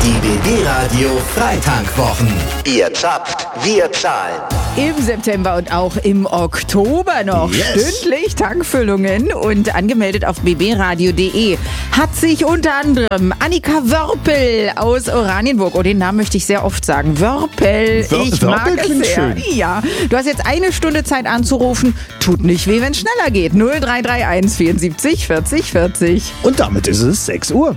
Die BB Radio Freitankwwochen. Ihr zapft, wir zahlen. Im September und auch im Oktober noch stündlich Tankfüllungen und angemeldet auf bbradio.de hat sich unter anderem Annika Wörpel aus Oranienburg, oh, den Namen möchte ich sehr oft sagen, Wörpel, ich mag es sehr. Schön. Ja, du hast jetzt 1 Stunde Zeit anzurufen, tut nicht weh, wenn es schneller geht. 0331 74 40 40. Und damit ist es 6 Uhr.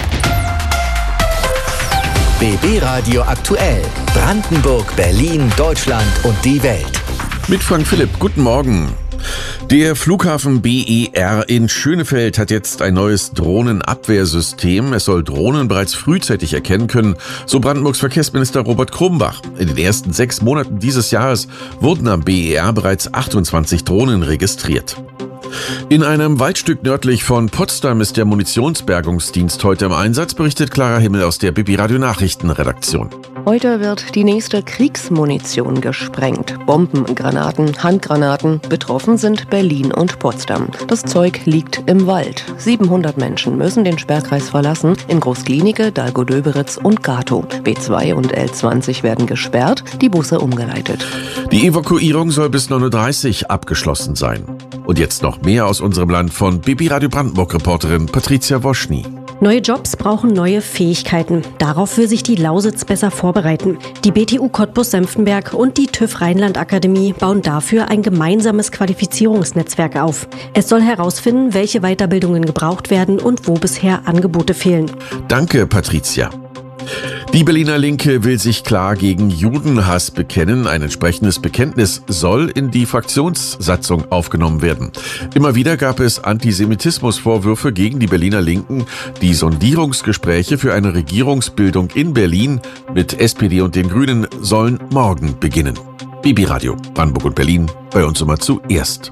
BB Radio aktuell. Brandenburg, Berlin, Deutschland und die Welt. Mit Frank Philipp, guten Morgen. Der Flughafen BER in Schönefeld hat jetzt ein neues Drohnenabwehrsystem. Es soll Drohnen bereits frühzeitig erkennen können, so Brandenburgs Verkehrsminister Robert Krumbach. In den ersten 6 Monaten dieses Jahres wurden am BER bereits 28 Drohnen registriert. In einem Waldstück nördlich von Potsdam ist der Munitionsbergungsdienst heute im Einsatz, berichtet Clara Himmel aus der BB Radio Nachrichtenredaktion. Heute wird die nächste Kriegsmunition gesprengt. Bomben, Granaten, Handgranaten. Betroffen sind Berlin und Potsdam. Das Zeug liegt im Wald. 700 Menschen müssen den Sperrkreis verlassen. In Groß-Glienicke, Dahlgow-Döberitz und Gatow. B2 und L20 werden gesperrt, die Busse umgeleitet. Die Evakuierung soll bis 9:30 Uhr abgeschlossen sein. Und jetzt noch mehr aus unserem Land von BB Radio Brandenburg-Reporterin Patricia Woschny. Neue Jobs brauchen neue Fähigkeiten. Darauf will sich die Lausitz besser vorbereiten. Die BTU Cottbus-Senftenberg und die TÜV Rheinland-Akademie bauen dafür ein gemeinsames Qualifizierungsnetzwerk auf. Es soll herausfinden, welche Weiterbildungen gebraucht werden und wo bisher Angebote fehlen. Danke, Patricia. Die Berliner Linke will sich klar gegen Judenhass bekennen. Ein entsprechendes Bekenntnis soll in die Fraktionssatzung aufgenommen werden. Immer wieder gab es Antisemitismusvorwürfe gegen die Berliner Linken. Die Sondierungsgespräche für eine Regierungsbildung in Berlin mit SPD und den Grünen sollen morgen beginnen. BB Radio, Brandenburg und Berlin, bei uns immer zuerst.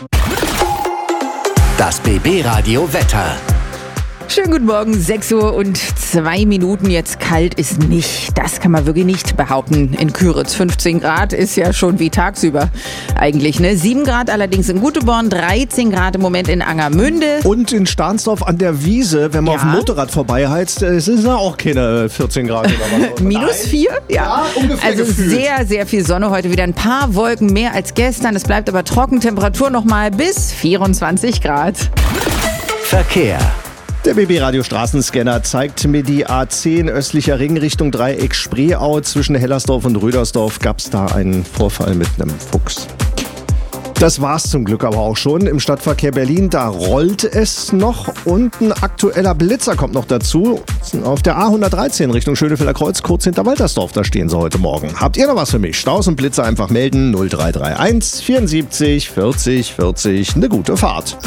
Das BB Radio Wetter. Schönen guten Morgen, 6 Uhr und 2 Minuten. Jetzt kalt ist nicht. Das kann man wirklich nicht behaupten. In Küritz 15 Grad ist ja schon wie tagsüber eigentlich, ne? 7 Grad allerdings in Guteborn, 13 Grad im Moment in Angermünde. Und in Stahnsdorf an der Wiese, wenn man auf dem Motorrad vorbeiheizt, es ist ja auch keine 14 Grad oder was. -4? Ja, ungefähr. Also gefühlt. Sehr, sehr viel Sonne heute wieder. Ein paar Wolken mehr als gestern. Es bleibt aber trocken. Temperatur nochmal bis 24 Grad. Verkehr. Der BB-Radio Straßenscanner zeigt mir die A10 östlicher Ring Richtung Dreieck Spreeau. Zwischen Hellersdorf und Rödersdorf gab es da einen Vorfall mit einem Fuchs. Das war's zum Glück aber auch schon. Im Stadtverkehr Berlin, da rollt es noch und ein aktueller Blitzer kommt noch dazu. Auf der A113 Richtung Schönefelder Kreuz, kurz hinter Waltersdorf, da stehen sie heute Morgen. Habt ihr noch was für mich? Staus und Blitzer einfach melden. 0331 74 40 40. Eine gute Fahrt.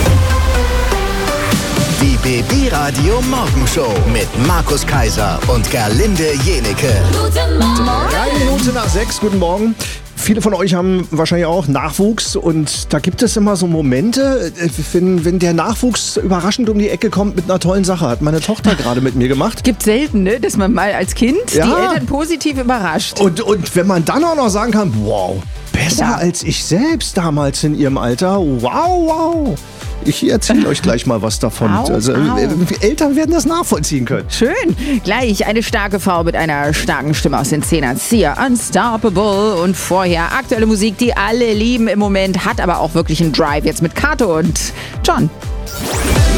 Die BB Radio Morgenshow mit Markus Kaiser und Gerlinde Jenecke. Guten Morgen. 3 Minuten nach 6, guten Morgen. Viele von euch haben wahrscheinlich auch Nachwuchs und da gibt es immer so Momente, wenn der Nachwuchs überraschend um die Ecke kommt mit einer tollen Sache. Hat meine Tochter gerade mit mir gemacht. Gibt selten, ne, dass man mal als Kind die Eltern positiv überrascht. Und wenn man dann auch noch sagen kann, wow, besser als ich selbst damals in ihrem Alter, wow. Ich erzähle euch gleich mal was davon. Eltern werden das nachvollziehen können. Schön. Gleich eine starke Frau mit einer starken Stimme aus den 10ern. Sia, Unstoppable. Und vorher aktuelle Musik, die alle lieben im Moment, hat aber auch wirklich einen Drive jetzt mit Kato und John.